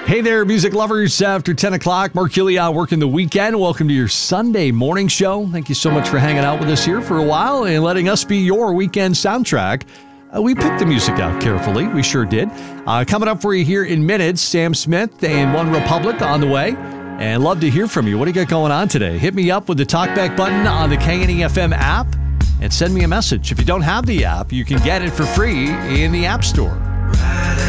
Hey there, music lovers. After 10 o'clock, Mark Hilliard working the weekend. Welcome to your Sunday morning show. Thank you so much for hanging out with us here for a while and letting us be your weekend soundtrack. We picked the music out carefully. We sure did. Coming up for you here in minutes, Sam Smith and One Republic on the way. And love to hear from you. What do you got going on today? Hit me up with the talkback button on the KNEFM app and send me a message. If you don't have the app, you can get it for free in the App Store.